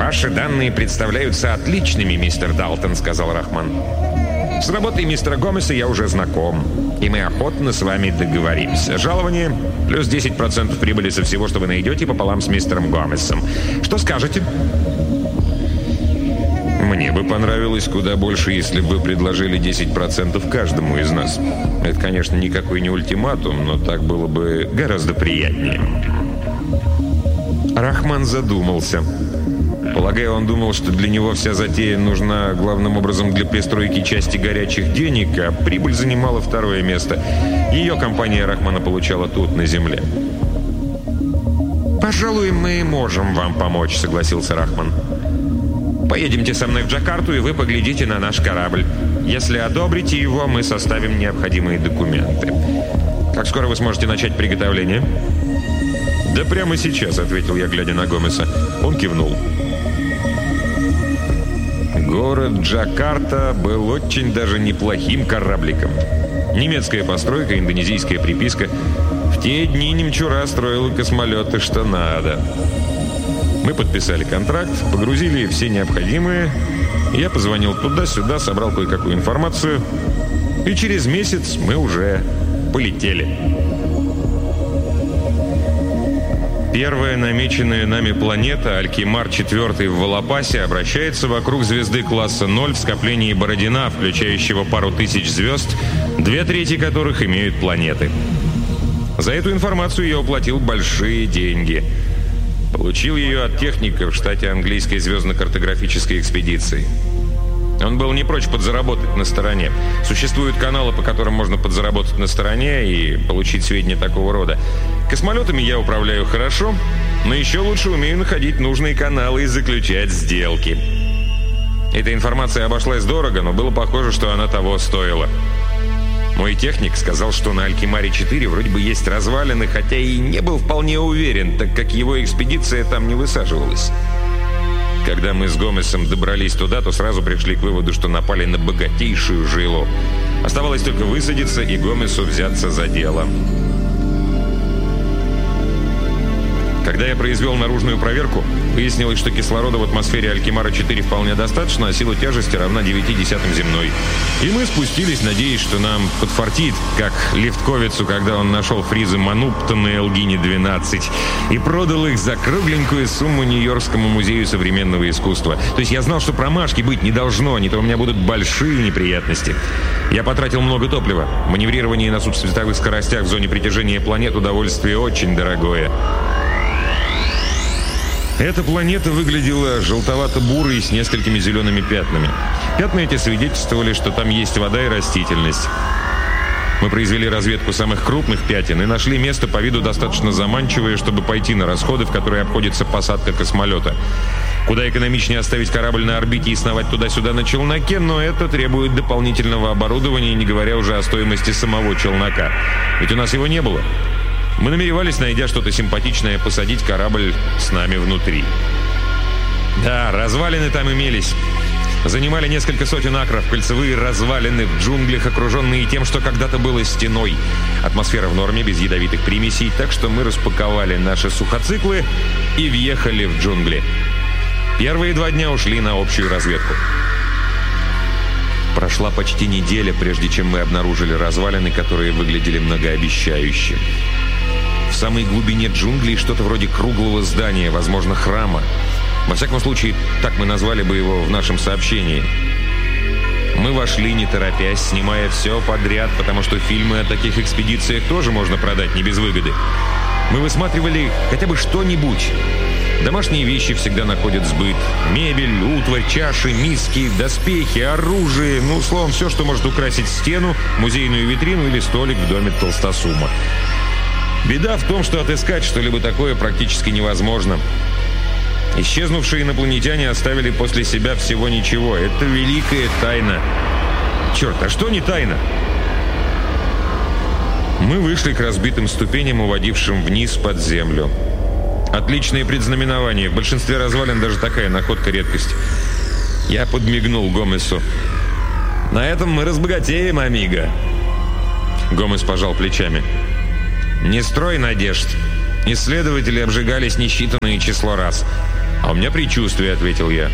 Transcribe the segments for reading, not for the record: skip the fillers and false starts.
«Ваши данные представляются отличными, мистер Далтон», — сказал Рахман. «С работой мистера Гомеса я уже знаком, и мы охотно с вами договоримся. Жалование плюс 10% прибыли со всего, что вы найдете, пополам с мистером Гомесом. Что скажете?» «Мне бы понравилось куда больше, если бы вы предложили 10% каждому из нас. Это, конечно, никакой не ультиматум, но так было бы гораздо приятнее». Рахман задумался. Полагаю, он думал, что для него вся затея нужна главным образом для пристройки части горячих денег, а прибыль занимала второе место. Ее компания Рахмана получала тут, на земле. «Пожалуй, мы можем вам помочь», — согласился Рахман. «Поедемте со мной в Джакарту, и вы поглядите на наш корабль. Если одобрите его, мы составим необходимые документы. Как скоро вы сможете начать приготовление?» «Да прямо сейчас», — ответил я, глядя на Гомеса. Он кивнул. Город Джакарта был очень даже неплохим корабликом. Немецкая постройка, индонезийская приписка. В те дни Немчура строила космолеты что надо. Мы подписали контракт, погрузили все необходимое. Я позвонил туда-сюда, собрал кое-какую информацию. И через месяц мы уже полетели. Первая намеченная нами планета, Алькимар-4 в Волопасе, обращается вокруг звезды класса 0 в скоплении Бородина, включающего пару тысяч звезд, 2/3 которых имеют планеты. За эту информацию я уплатил большие деньги. Получил ее от техника в штате английской звездно-картографической экспедиции. Он был не прочь подзаработать на стороне. Существуют каналы, по которым можно подзаработать на стороне и получить сведения такого рода. Космолетами я управляю хорошо, но еще лучше умею находить нужные каналы и заключать сделки. Эта информация обошлась дорого, но было похоже, что она того стоила. Мой техник сказал, что на Алькимаре-4 вроде бы есть развалины, хотя и не был вполне уверен, так как его экспедиция там не высаживалась. Когда мы с Гомесом добрались туда, то сразу пришли к выводу, что напали на богатейшую жилу. Оставалось только высадиться и Гомесу взяться за дело. Когда я произвел наружную проверку, выяснилось, что кислорода в атмосфере Алькимара-4 вполне достаточно, а сила тяжести равна 0,9 земной. И мы спустились, надеясь, что нам подфартит, как Левтковицу, когда он нашел фризы Манупта на Элгине-12 и продал их за кругленькую сумму Нью-Йоркскому музею современного искусства. То есть я знал, что промашки быть не должно, не то у меня будут большие неприятности. Я потратил много топлива. Маневрирование на субсветовых скоростях в зоне притяжения планет удовольствие очень дорогое. Эта планета выглядела желтовато-бурой с несколькими зелеными пятнами. Пятна эти свидетельствовали, что там есть вода и растительность. Мы произвели разведку самых крупных пятен и нашли место по виду достаточно заманчивое, чтобы пойти на расходы, в которые обходится посадка космолета. Куда экономичнее оставить корабль на орбите и сновать туда-сюда на челноке, но это требует дополнительного оборудования, не говоря уже о стоимости самого челнока. Ведь у нас его не было. Мы намеревались, найдя что-то симпатичное, посадить корабль с нами внутри. Да, развалины там имелись. Занимали несколько сотен акров, кольцевые развалины в джунглях, окруженные тем, что когда-то было стеной. Атмосфера в норме, без ядовитых примесей, так что мы распаковали наши сухоциклы и въехали в джунгли. Первые 2 дня ушли на общую разведку. Прошла почти неделя, прежде чем мы обнаружили развалины, которые выглядели многообещающе. В самой глубине джунглей что-то вроде круглого здания, возможно, храма. Во всяком случае, так мы назвали бы его в нашем сообщении. Мы вошли, не торопясь, снимая все подряд, потому что фильмы о таких экспедициях тоже можно продать не без выгоды. Мы высматривали хотя бы что-нибудь. Домашние вещи всегда находят сбыт. Мебель, утварь, чаши, миски, доспехи, оружие. Ну, словом, все, что может украсить стену, музейную витрину или столик в доме толстосума. Беда в том, что отыскать что-либо такое практически невозможно. Исчезнувшие инопланетяне оставили после себя всего ничего. Это великая тайна. Черт, а что не тайна? Мы вышли к разбитым ступеням, уводившим вниз под землю. Отличное предзнаменование. В большинстве развалин даже такая находка редкость. Я подмигнул Гомесу. «На этом мы разбогатеем, амиго». Гомес пожал плечами. «Не строй надежд. Исследователи обжигались несчитанное число раз. «А у меня предчувствие», — ответил я.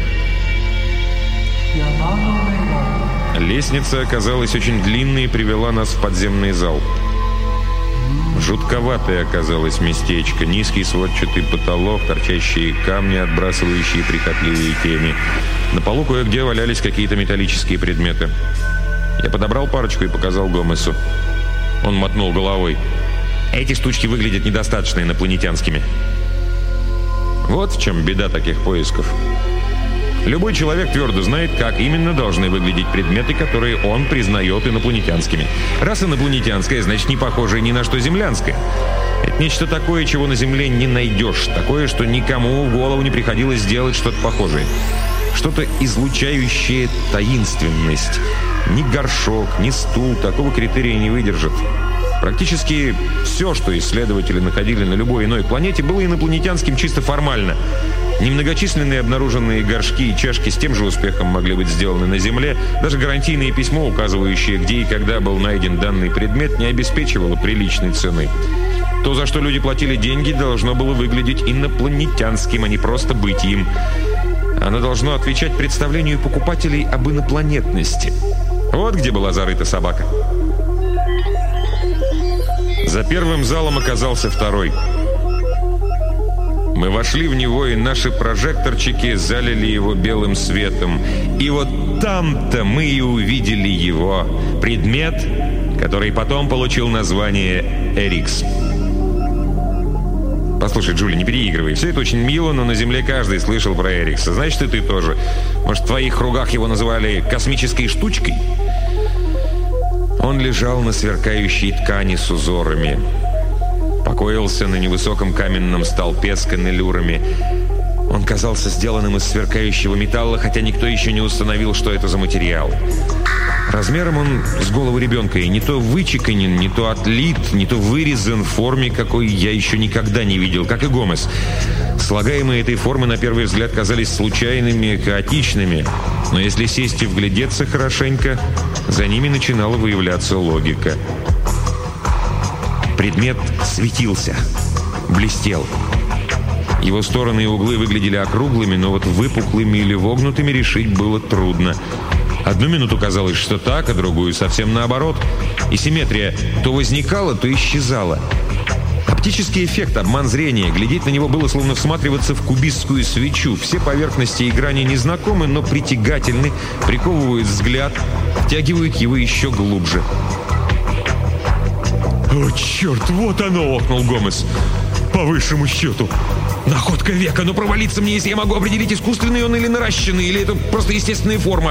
Лестница оказалась очень длинной и привела нас в подземный зал. Жутковатое оказалось местечко. Низкий сводчатый потолок, торчащие камни, отбрасывающие прихотливые тени. На полу кое-где валялись какие-то металлические предметы. Я подобрал парочку и показал Гомесу. Он мотнул головой. «Эти штучки выглядят недостаточно инопланетянскими». Вот в чем беда таких поисков. Любой человек твердо знает, как именно должны выглядеть предметы, которые он признает инопланетянскими. Раз инопланетянское, значит не похожее ни на что землянское. Это нечто такое, чего на Земле не найдешь. Такое, что никому в голову не приходилось сделать что-то похожее. Что-то излучающее таинственность. Ни горшок, ни стул такого критерия не выдержат. Практически все, что исследователи находили на любой иной планете, было инопланетянским чисто формально. Немногочисленные обнаруженные горшки и чашки с тем же успехом могли быть сделаны на Земле. Даже гарантийное письмо, указывающее, где и когда был найден данный предмет, не обеспечивало приличной цены. То, за что люди платили деньги, должно было выглядеть инопланетянским, а не просто быть им. Оно должно отвечать представлению покупателей об инопланетности. Вот где была зарыта собака. За первым залом оказался второй. Мы вошли в него, и наши прожекторчики залили его белым светом. И вот там-то мы и увидели его. Предмет, который потом получил название «Эрикс». Послушай, Джули, не переигрывай. Все это очень мило, но на Земле каждый слышал про Эрикса. Значит, и ты тоже. Может, в твоих кругах его называли «космической штучкой»? Он лежал на сверкающей ткани с узорами. Покоился на невысоком каменном столпе с каннелюрами. Он казался сделанным из сверкающего металла, хотя никто еще не установил, что это за материал. Размером он с голову ребенка, и не то вычеканен, не то отлит, не то вырезан в форме, какой я еще никогда не видел, как и Гомес. Слагаемые этой формы на первый взгляд казались случайными, хаотичными, но если сесть и вглядеться хорошенько, за ними начинала выявляться логика. Предмет светился, блестел. Его стороны и углы выглядели округлыми, но вот выпуклыми или вогнутыми решить было трудно. Одну минуту казалось, что так, а другую совсем наоборот. И симметрия то возникала, то исчезала. Оптический эффект, обман зрения. Глядеть на него было словно всматриваться в кубистскую свечу. Все поверхности и грани незнакомы, но притягательны, приковывают взгляд, втягивают его еще глубже. «О, черт, вот оно!» — охнул Гомес. «По высшему счету. Находка века, но провалиться мне, если я могу определить, искусственный он или наращенный, или это просто естественная форма».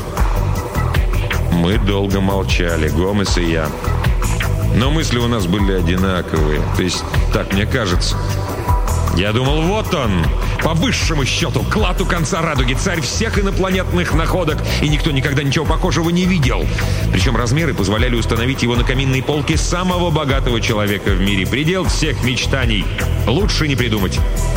Мы долго молчали, Гомес и я. Но мысли у нас были одинаковые. То есть, так мне кажется. Я думал, вот он, по высшему счету, клад у конца радуги, царь всех инопланетных находок, и никто никогда ничего похожего не видел. Причем размеры позволяли установить его на каминной полке самого богатого человека в мире. Предел всех мечтаний. Лучше не придумать.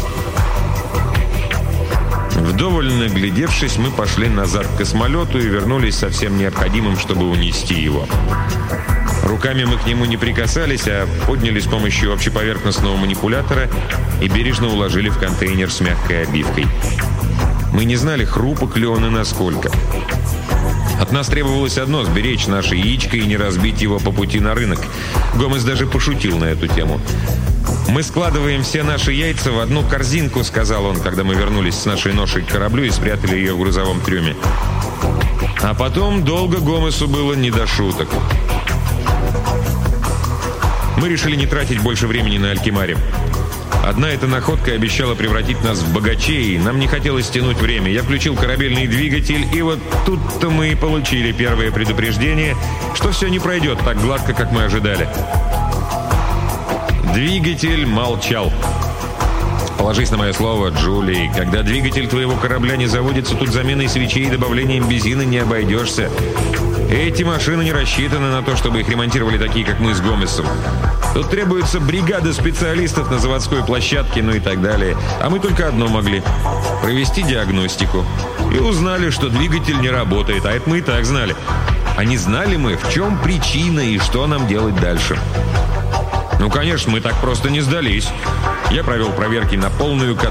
Вдоволь наглядевшись, мы пошли назад к космолету и вернулись со всем необходимым, чтобы унести его. Руками мы к нему не прикасались, а подняли с помощью общеповерхностного манипулятора и бережно уложили в контейнер с мягкой обивкой. Мы не знали, хрупок ли он и насколько. От нас требовалось одно — сберечь наше яичко и не разбить его по пути на рынок. Гомес даже пошутил на эту тему. «Мы складываем все наши яйца в одну корзинку», — сказал он, когда мы вернулись с нашей ношей к кораблю и спрятали ее в грузовом трюме. А потом долго Гомесу было не до шуток. Мы решили не тратить больше времени на Алькимаре. Одна эта находка обещала превратить нас в богачей, и нам не хотелось тянуть время. Я включил корабельный двигатель, и вот тут-то мы и получили первое предупреждение, что все не пройдет так гладко, как мы ожидали. Двигатель молчал. Положись на мое слово, Джули, когда двигатель твоего корабля не заводится, тут заменой свечей и добавлением бензина не обойдешься. Эти машины не рассчитаны на то, чтобы их ремонтировали такие, как мы с Гомесом. Тут требуется бригада специалистов на заводской площадке, ну и так далее. А мы только одно могли — провести диагностику. И узнали, что двигатель не работает, а это мы и так знали. А не знали мы, в чем причина и что нам делать дальше. Ну, конечно, мы так просто не сдались. Я провел проверки на полную